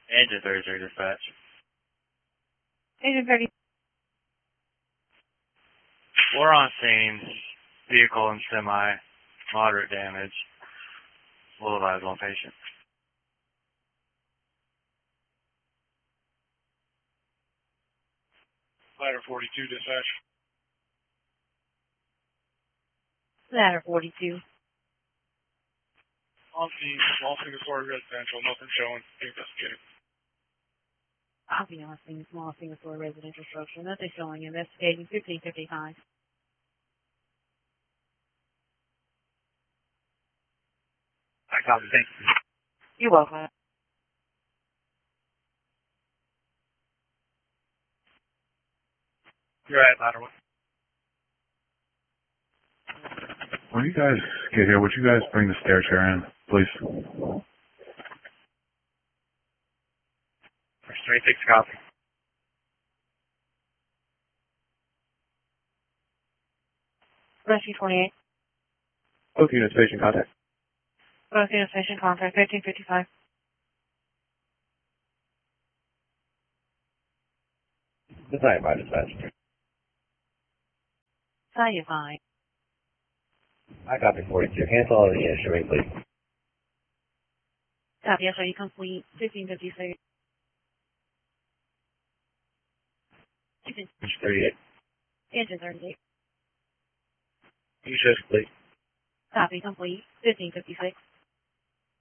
Engine 33 dispatch. Agent 30. We're on scene. Vehicle and semi. Moderate damage. Low lives on patient. Ladder 42 dispatch. Ladder 42. On scene, small single story residential, nothing showing. Investigating. Copy on scene, small single story residential structure. Nothing showing. Investigating 1555. I copy, thank you. You're welcome. You're at ladder 1. When you guys get here, would you guys bring the stair chair in, please? First 26 copy. Rescue 28. Both units, patient contact. Both units, patient contact 1555. Design by dispatch. Satisfied. I copy 42. Cancel all the issuing, please. Copy, SRE complete 1556. 38. Engine 38. You should complete. Copy complete 1556.